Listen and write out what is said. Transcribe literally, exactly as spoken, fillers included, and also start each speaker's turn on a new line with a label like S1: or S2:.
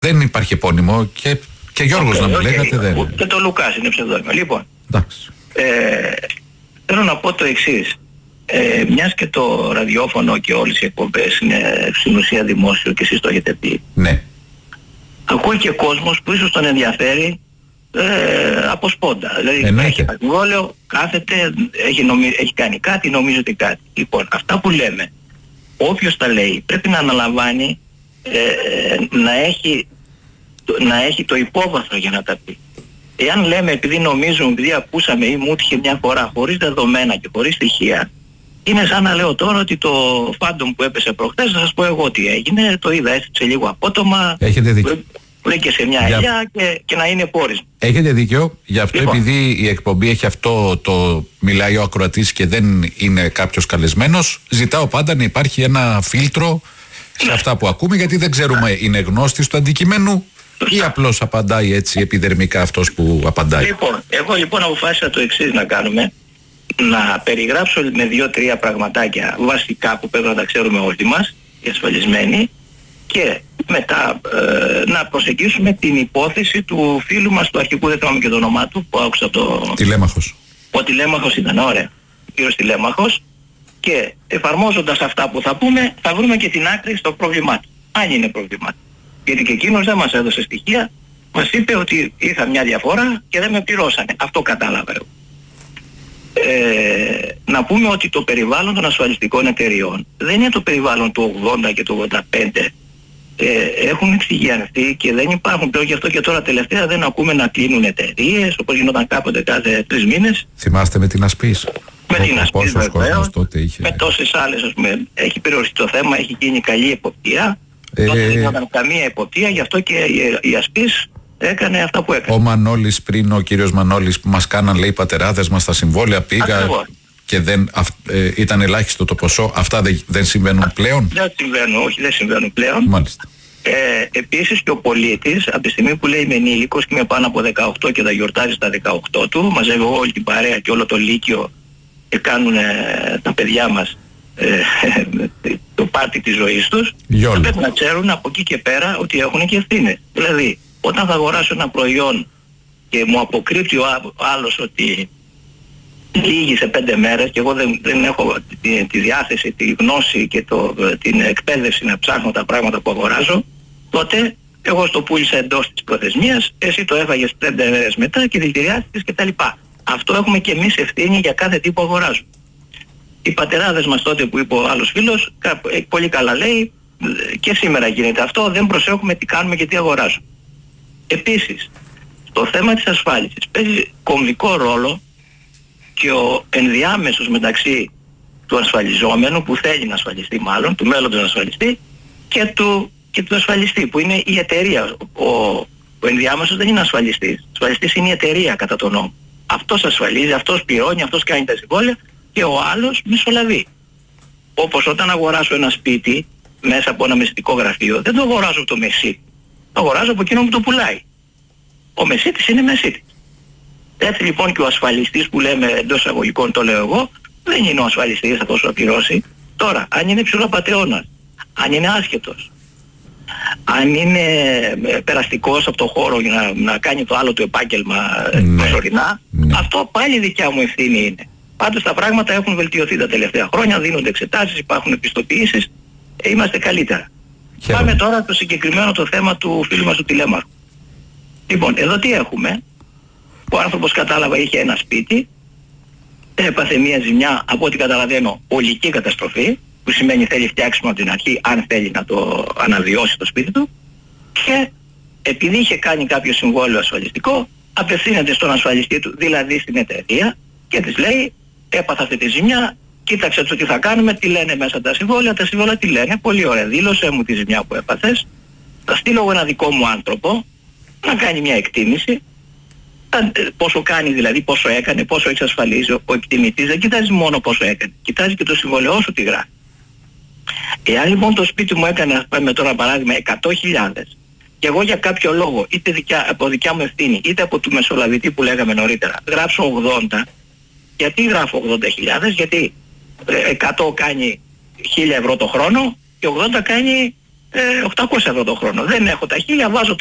S1: Δεν υπάρχει επώνυμο και, και Γιώργος okay, να μου okay, λέγατε okay. δεν.
S2: Και το Λουκάς είναι ψευδόνυμο. Λοιπόν, ε, θέλω να πω το εξής. Ε, μιας και το ραδιόφωνο και όλες οι εκπομπές είναι στην ουσία δημόσιο και εσείς το έχετε πει.
S1: Ναι.
S2: Ακούει και κόσμος που ίσως τον ενδιαφέρει ε, από σπόντα. Δηλαδή
S1: Εννοείται.
S2: Έχει συμβόλαιο, κάθεται, έχει, νομι... έχει κάνει κάτι, νομίζει ότι κάτι. Λοιπόν, αυτά που λέμε, όποιος τα λέει πρέπει να αναλαμβάνει ε, να, έχει, να έχει το υπόβαθρο για να τα πει. Εάν λέμε επειδή νομίζουμε, επειδή ακούσαμε ή μου έτυχε μια φορά χωρίς δεδομένα και χωρίς στοιχεία, είναι σαν να λέω τώρα ότι το φάντομ που έπεσε προχθές, θα σας πω εγώ τι έγινε, το είδα έστειψε λίγο απότομα,
S1: έχετε δίκιο.
S2: Βρήκε σε μια
S1: για...
S2: ελιά και, και να είναι πόρισμα.
S1: Έχετε δίκιο, γι' αυτό λοιπόν, επειδή η εκπομπή έχει αυτό το μιλάει ο ακροατής και δεν είναι κάποιος καλεσμένος, ζητάω πάντα να υπάρχει ένα φίλτρο σε ναι. αυτά που ακούμε, γιατί δεν ξέρουμε ναι. είναι γνώστης του αντικειμένου ή απλώς απαντάει έτσι επιδερμικά αυτός που απαντάει.
S2: Λοιπόν, εγώ λοιπόν αποφάσισα το εξής να κάνουμε, να περιγράψω με δύο-τρία πραγματάκια βασικά που πρέπει να τα ξέρουμε όλοι μας, οι ασφαλισμένοι, και μετά ε, να προσεγγίσουμε την υπόθεση του φίλου μας, του αρχικού, δεν θυμάμαι και το όνομά του, που άκουσα το...
S1: Τηλέμαχος.
S2: Ο Τηλέμαχος ήταν, ωραία. Ο κύριος Τηλέμαχος, και εφαρμόζοντας αυτά που θα πούμε θα βρούμε και την άκρη στο πρόβλημά του, αν είναι πρόβλημά του. Γιατί και εκείνος δεν μας έδωσε στοιχεία, μας είπε ότι είχα μια διαφορά και δεν με πληρώσανε. Αυτό κατάλαβα εγώ. Ε, να πούμε ότι το περιβάλλον των ασφαλιστικών εταιριών δεν είναι το περιβάλλον του ογδόντα και του ογδόντα πέντε. Ε, έχουν εξηγιανθεί και δεν υπάρχουν πλέον, γι' αυτό και τώρα τελευταία δεν ακούμε να κλείνουν εταιρείες όπως γινόταν κάποτε κάθε τρεις μήνες.
S1: Θυμάστε με την Ασπής.
S2: Με την Ασπής βεβαίως,
S1: είχε...
S2: με τόσες άλλες, ας πούμε, έχει περιοριστεί το θέμα, έχει γίνει καλή εποπτεία. Ε... Τότε δεν γινόταν καμία εποπτεία, γι' αυτό και η, η Ασπής έκανε αυτά που έκανε.
S1: Ο Μανώλης πριν, ο κύριος Μανώλης που μας κάναν, λέει, πατεράδες μας στα συμβόλαια, πήγα Ακριβώς. και δεν, αυ, ε, ήταν ελάχιστο το ποσό. Αυτά δεν, δεν συμβαίνουν Α, πλέον.
S2: Δεν συμβαίνουν, όχι, δεν συμβαίνουν πλέον.
S1: Μάλιστα.
S2: Ε, επίσης και ο πολίτης, από τη στιγμή που λέει είμαι ενήλικος και είμαι πάνω από δεκαοκτώ και θα γιορτάζει στα δεκαοκτώ του, μαζεύει όλη την παρέα και όλο το λύκειο και κάνουν ε, τα παιδιά μας ε, το πάρτι της ζωής τους, θα πρέπει να ξέρουν από εκεί και πέρα ότι έχουν και ευθύνες. Δηλαδή, όταν θα αγοράσω ένα προϊόν και μου αποκρύπτει ο άλλος ότι λύγει σε πέντε μέρες και εγώ δεν, δεν έχω τη, τη διάθεση, τη γνώση και το, την εκπαίδευση να ψάχνω τα πράγματα που αγοράζω, τότε εγώ στο πούλησα εντός της προθεσμίας, εσύ το έφαγες πέντε μέρες μετά και δηλητηριάστηκες κτλ. Αυτό έχουμε και εμείς ευθύνη για κάθε τι που αγοράζουμε. Οι πατεράδες μας τότε που είπε ο άλλος φίλος, πολύ καλά λέει, και σήμερα γίνεται αυτό, δεν προσέχουμε τι κάνουμε και τι αγοράζουμε. Επίσης, το θέμα της ασφάλισης παίζει κομβικό ρόλο και ο ενδιάμεσος μεταξύ του ασφαλιζόμενου που θέλει να ασφαλιστεί, μάλλον του μέλλοντος να ασφαλιστεί, και του, και του ασφαλιστή που είναι η εταιρεία. Ο, ο ενδιάμεσος δεν είναι ασφαλιστής. Ο ασφαλιστής είναι η εταιρεία κατά τον νόμο. Αυτός ασφαλίζει, αυτός πληρώνει, αυτός κάνει τα συμβόλαια και ο άλλος μεσολαβεί. Όπως όταν αγοράσω ένα σπίτι μέσα από ένα μεσητικό γραφείο, δεν το αγοράζω από το μεσίτη. Το αγοράζω από εκείνο που το πουλάει. Ο μεσίτης είναι μεσίτης. Έτσι λοιπόν και ο ασφαλιστής που λέμε εντός εισαγωγικών, το λέω εγώ, δεν είναι ο ασφαλιστής αυτός που θα πληρώσει. Τώρα, αν είναι ψηλοπατεώνας, αν είναι άσχετος, αν είναι περαστικός από το χώρο για να, να κάνει το άλλο του επάγγελμα ναι. προσωρινά, ναι. αυτό πάλι δικιά μου ευθύνη είναι. Πάντως τα πράγματα έχουν βελτιωθεί τα τελευταία χρόνια, δίνονται εξετάσεις, υπάρχουν επιστοποιήσεις, ε, είμαστε καλύτερα. Χαίρομαι. Πάμε τώρα στο συγκεκριμένο το θέμα του φίλου μας του Τηλέμαχου. Λοιπόν, εδώ τι έχουμε. Ο άνθρωπος, κατάλαβα, είχε ένα σπίτι, έπαθε μια ζημιά, από ό,τι καταλαβαίνω, ολική καταστροφή, που σημαίνει θέλει φτιάξιμο από την αρχή, αν θέλει να το αναβιώσει το σπίτι του, και επειδή είχε κάνει κάποιο συμβόλαιο ασφαλιστικό, απευθύνεται στον ασφαλιστή του, δηλαδή στην εταιρεία, και της λέει, έπαθα αυτή τη ζημιά, κοίταξε το τι θα κάνουμε, τι λένε μέσα τα συμβόλαια, τα συμβόλαια τι λένε, πολύ ωραία, δήλωσέ μου τη ζημιά που έπαθες, θα στείλω εγώ ένα δικό μου άνθρωπο, να κάνει μια εκτίμηση, πόσο κάνει δηλαδή, πόσο έκανε, πόσο εξασφαλίζει. Ο εκτιμητής δεν κοιτάζει μόνο πόσο έκανε, κοιτάζει και το συμβολαιό σου τι γράφει. Εάν λοιπόν το σπίτι μου έκανε, ας πούμε τώρα παράδειγμα, εκατό χιλιάδες και εγώ για κάποιο λόγο, είτε δικιά, από δικιά μου ευθύνη, είτε από του μεσολαβητή που λέγαμε νωρίτερα, γράψω ογδόντα, γιατί γράφω ογδόντα χιλιάδες, γιατί εκατό κάνει χίλια ευρώ το χρόνο και ογδόντα κάνει ε, οκτακόσια ευρώ το χρόνο. Δεν έχω τα χίλια, βάζω